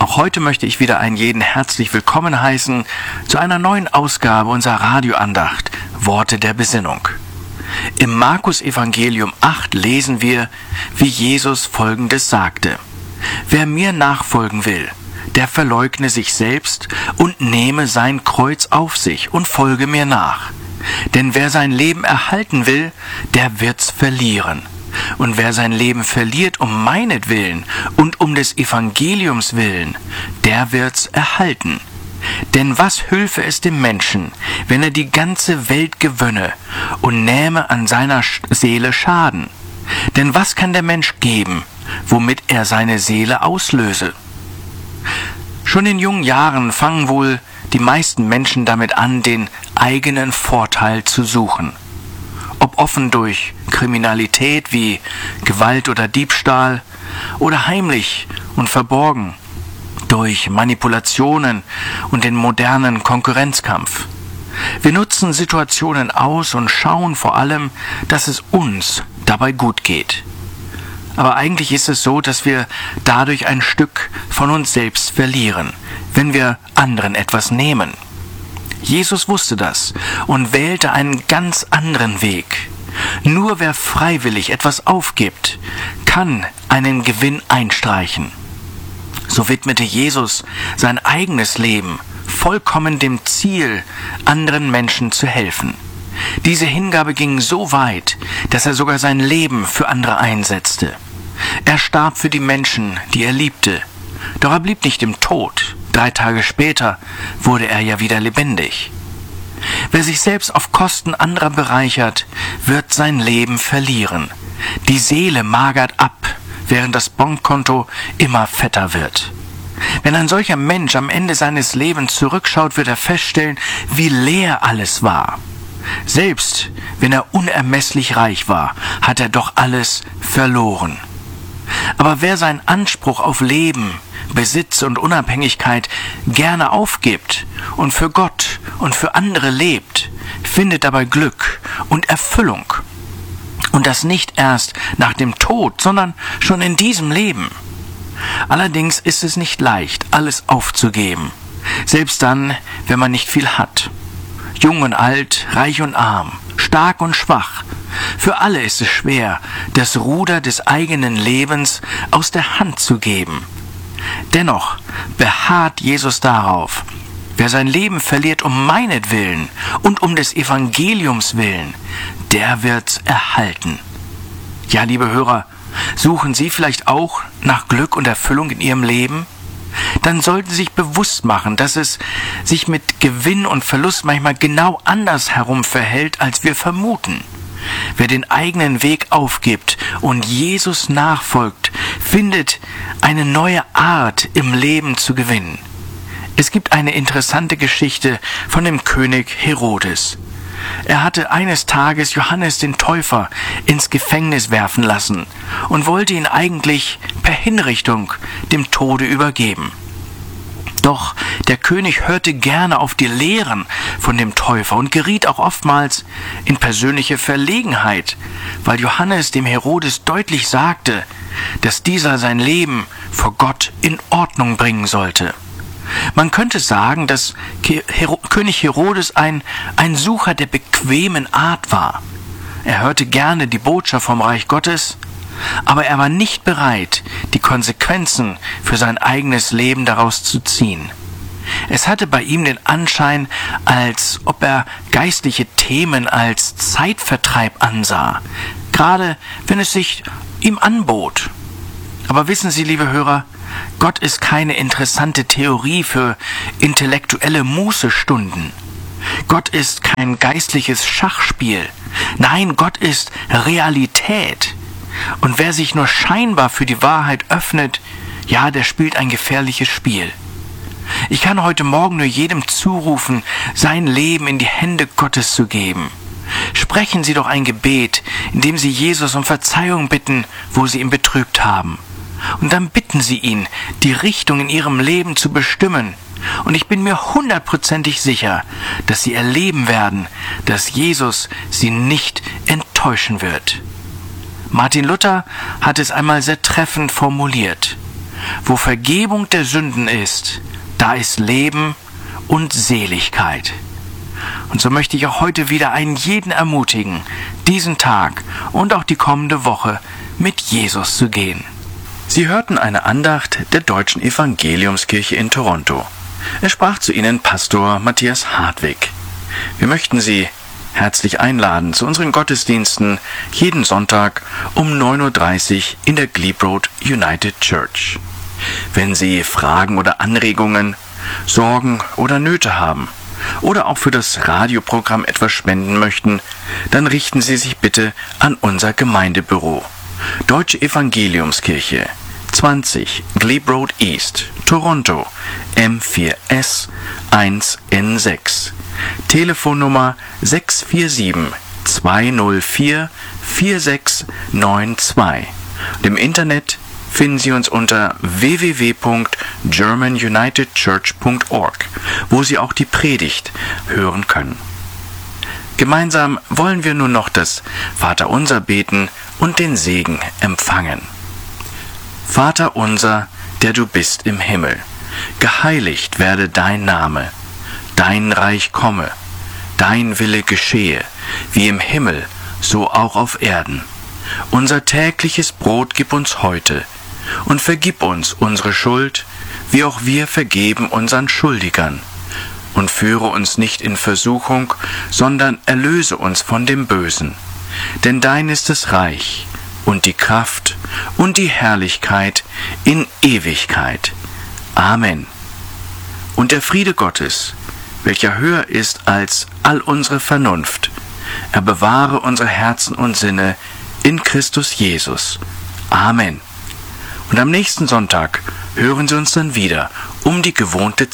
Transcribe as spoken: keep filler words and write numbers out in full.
Auch heute möchte ich wieder einen jeden herzlich willkommen heißen zu einer neuen Ausgabe unserer Radioandacht Worte der Besinnung. Im Markus-Evangelium acht lesen wir, wie Jesus Folgendes sagte: Wer mir nachfolgen will, der verleugne sich selbst und nehme sein Kreuz auf sich und folge mir nach. Denn wer sein Leben erhalten will, der wird's verlieren. Und wer sein Leben verliert um meinetwillen und um des Evangeliums willen, der wird's erhalten. Denn was hülfe es dem Menschen, wenn er die ganze Welt gewönne und nähme an seiner Seele Schaden? Denn was kann der Mensch geben, womit er seine Seele auslöse? Schon in jungen Jahren fangen wohl die meisten Menschen damit an, den eigenen Vorteil zu suchen. Ob offen durch Kriminalität wie Gewalt oder Diebstahl oder heimlich und verborgen durch Manipulationen und den modernen Konkurrenzkampf. Wir nutzen Situationen aus und schauen vor allem, dass es uns dabei gut geht. Aber eigentlich ist es so, dass wir dadurch ein Stück von uns selbst verlieren, wenn wir anderen etwas nehmen. Jesus wusste das und wählte einen ganz anderen Weg. Nur wer freiwillig etwas aufgibt, kann einen Gewinn einstreichen. So widmete Jesus sein eigenes Leben vollkommen dem Ziel, anderen Menschen zu helfen. Diese Hingabe ging so weit, dass er sogar sein Leben für andere einsetzte. Er starb für die Menschen, die er liebte. Doch er blieb nicht im Tod. Drei Tage später wurde er ja wieder lebendig. Wer sich selbst auf Kosten anderer bereichert, wird sein Leben verlieren. Die Seele magert ab, während das Bankkonto immer fetter wird. Wenn ein solcher Mensch am Ende seines Lebens zurückschaut, wird er feststellen, wie leer alles war. Selbst wenn er unermesslich reich war, hat er doch alles verloren. Aber wer seinen Anspruch auf Leben, Besitz und Unabhängigkeit gerne aufgibt und für Gott und für andere lebt, findet dabei Glück und Erfüllung. Und das nicht erst nach dem Tod, sondern schon in diesem Leben. Allerdings ist es nicht leicht, alles aufzugeben, selbst dann, wenn man nicht viel hat. Jung und alt, reich und arm, stark und schwach. Für alle ist es schwer, das Ruder des eigenen Lebens aus der Hand zu geben. Dennoch beharrt Jesus darauf: Wer sein Leben verliert um meinetwillen und um des Evangeliums willen, der wird's erhalten. Ja, liebe Hörer, suchen Sie vielleicht auch nach Glück und Erfüllung in Ihrem Leben? Dann sollten Sie sich bewusst machen, dass es sich mit Gewinn und Verlust manchmal genau anders herum verhält, als wir vermuten. Wer den eigenen Weg aufgibt und Jesus nachfolgt, findet eine neue Art im Leben zu gewinnen. Es gibt eine interessante Geschichte von dem König Herodes. Er hatte eines Tages Johannes den Täufer ins Gefängnis werfen lassen und wollte ihn eigentlich per Hinrichtung dem Tode übergeben. Doch der König hörte gerne auf die Lehren von dem Täufer und geriet auch oftmals in persönliche Verlegenheit, weil Johannes dem Herodes deutlich sagte, dass dieser sein Leben vor Gott in Ordnung bringen sollte. Man könnte sagen, dass Hero- König Herodes ein, ein Sucher der bequemen Art war. Er hörte gerne die Botschaft vom Reich Gottes, aber er war nicht bereit, die Konsequenzen für sein eigenes Leben daraus zu ziehen. Es hatte bei ihm den Anschein, als ob er geistliche Themen als Zeitvertreib ansah, gerade wenn es sich ihm anbot. Aber wissen Sie, liebe Hörer, Gott ist keine interessante Theorie für intellektuelle Mußestunden. Gott ist kein geistliches Schachspiel. Nein, Gott ist Realität. Und wer sich nur scheinbar für die Wahrheit öffnet, ja, der spielt ein gefährliches Spiel. Ich kann heute Morgen nur jedem zurufen, sein Leben in die Hände Gottes zu geben. Sprechen Sie doch ein Gebet, in dem Sie Jesus um Verzeihung bitten, wo Sie ihn betrübt haben. Und dann bitten Sie ihn, die Richtung in Ihrem Leben zu bestimmen. Und ich bin mir hundertprozentig sicher, dass Sie erleben werden, dass Jesus Sie nicht enttäuschen wird. Martin Luther hat es einmal sehr treffend formuliert: Wo Vergebung der Sünden ist, da ist Leben und Seligkeit. Und so möchte ich auch heute wieder einen jeden ermutigen, diesen Tag und auch die kommende Woche mit Jesus zu gehen. Sie hörten eine Andacht der Deutschen Evangeliumskirche in Toronto. Es sprach zu Ihnen Pastor Matthias Hartwig. Wir möchten Sie herzlich einladen zu unseren Gottesdiensten jeden Sonntag um neun Uhr dreißig in der Glebe Road United Church. Wenn Sie Fragen oder Anregungen, Sorgen oder Nöte haben oder auch für das Radioprogramm etwas spenden möchten, dann richten Sie sich bitte an unser Gemeindebüro. Deutsche Evangeliumskirche, zwanzig Glebe Road East, Toronto, M vier S eins N sechs. Telefonnummer sechs vier sieben, zwei null vier, vier sechs neun zwei. Und im Internet finden Sie uns unter w w w punkt german united church punkt org, wo Sie auch die Predigt hören können. Gemeinsam wollen wir nun noch das Vaterunser beten und den Segen empfangen. Vater unser, der du bist im Himmel, geheiligt werde dein Name, dein Reich komme, dein Wille geschehe, wie im Himmel, so auch auf Erden. Unser tägliches Brot gib uns heute und vergib uns unsere Schuld, wie auch wir vergeben unseren Schuldigern. Und führe uns nicht in Versuchung, sondern erlöse uns von dem Bösen. Denn dein ist das Reich und die Kraft und die Herrlichkeit in Ewigkeit. Amen. Und der Friede Gottes, welcher höher ist als all unsere Vernunft, er bewahre unsere Herzen und Sinne in Christus Jesus. Amen. Und am nächsten Sonntag hören Sie uns dann wieder um die gewohnte